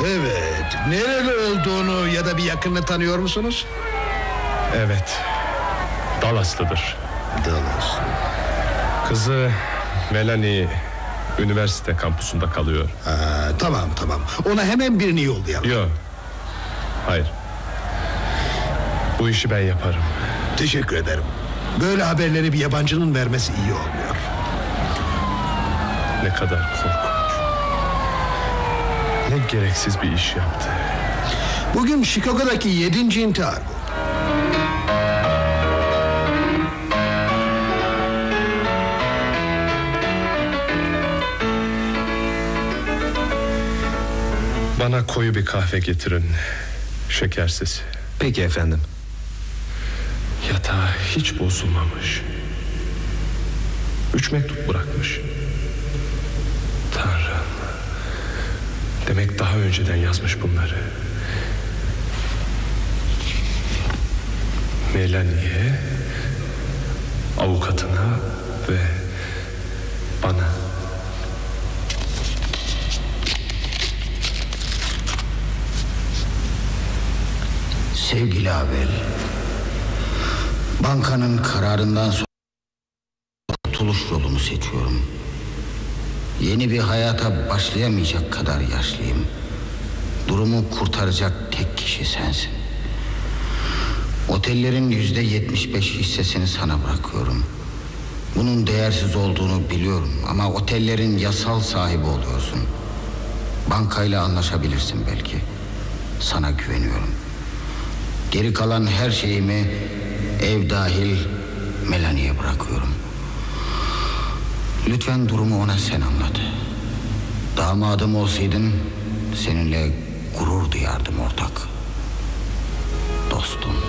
Evet. Nereli olduğunu ya da bir yakınını tanıyor musunuz? Evet. Dallas'lıdır. Dallas. Kızı Melanie üniversite kampüsünde kalıyor. Tamam. Ona hemen birini yollayalım. Yok. Hayır. Bu işi ben yaparım. Teşekkür ederim. Böyle haberleri bir yabancının vermesi iyi olmuyor. Ne kadar korkunç. Ne gereksiz bir iş yaptı. Bugün Chicago'daki 7. intihar bu. Bana koyu bir kahve getirin. Şekersiz. Peki efendim. Yatağı hiç bozulmamış. 3 mektup bırakmış. Tanrım. Demek daha önceden yazmış bunları. Melanie'ye, avukatına ve bana. Sevgili Abel, bankanın kararından sonra kurtuluş yolunu seçiyorum. Yeni bir hayata başlayamayacak kadar yaşlıyım. Durumu kurtaracak tek kişi sensin. Otellerin %75 hissesini sana bırakıyorum. Bunun değersiz olduğunu biliyorum ama otellerin yasal sahibi oluyorsun. Bankayla anlaşabilirsin belki. Sana güveniyorum. Geri kalan her şeyimi, ev dahil, Melanie'ye bırakıyorum. Lütfen durumu ona sen anlat. Damadım olsaydın seninle gurur duyardım ortak. Dostum.